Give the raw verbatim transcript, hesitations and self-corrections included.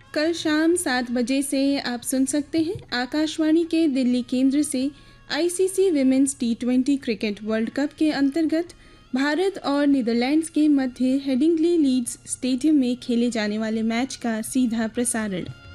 कल शाम सात बजे से आप सुन सकते हैं आकाशवाणी के दिल्ली केंद्र से ICC women's T twenty cricket world cup के अंतर्गत भारत और नीदरलैंड्स के मध्य हेडिंग्ली लीड्स स्टेडियम में खेले जाने वाले मैच का सीधा प्रसारण।